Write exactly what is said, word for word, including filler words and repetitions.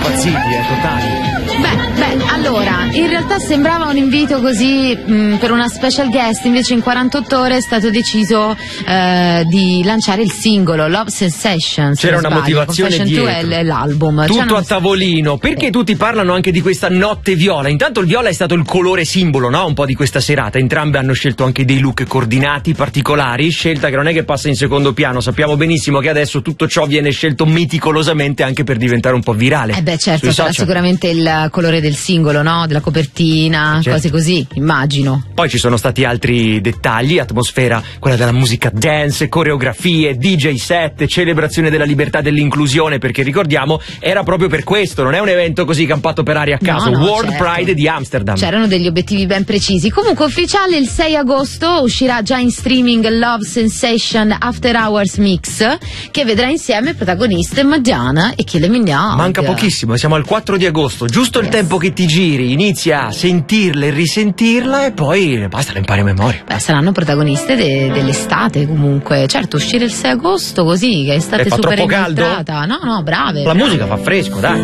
impazziti, eh, totali. Beh, beh, allora, in realtà sembrava un invito così mh, per una special guest, invece in quarantotto ore è stato deciso eh, di lanciare il singolo Love Sensation. C'era una sbaglio, motivazione dietro. è l'album. Tutto cioè, a tavolino. Perché sì. tutti parlano anche di questa notte viola? Intanto il viola è stato il colore simbolo, no? Un po' di questa serata. Entrambe hanno scelto anche dei look coordinati, particolari, scelta che non è che passa in secondo piano. Sappiamo benissimo che adesso tutto ciò viene scelto meticolosamente anche per diventare un po' virale. Eh beh, certo, sarà sicuramente il colore del singolo, no? Della copertina, certo. Cose così, immagino. Poi ci sono stati altri dettagli, atmosfera, quella della musica dance, coreografie, D J set, celebrazione della libertà e dell'inclusione, perché ricordiamo, era proprio per questo, non è un evento così campato per aria a caso, no, no, World certo. Pride di Amsterdam. C'erano degli obiettivi ben precisi. Comunque ufficiale il sei agosto uscirà già in streaming Love Sensation After Hours Mix, che vedrà insieme protagoniste Madonna e Kylie Minogue. Manca pochissimo, siamo al quattro di agosto, giusto il yes. tempo che ti giri, inizia a sentirla e risentirla e poi basta, la impari a memoria. Beh, saranno protagoniste de- dell'estate comunque. Certo, uscire il sei agosto così, che è estate e fa super troppo caldo? inoltrata. No, no, brave. La brave. musica fa fresco, dai.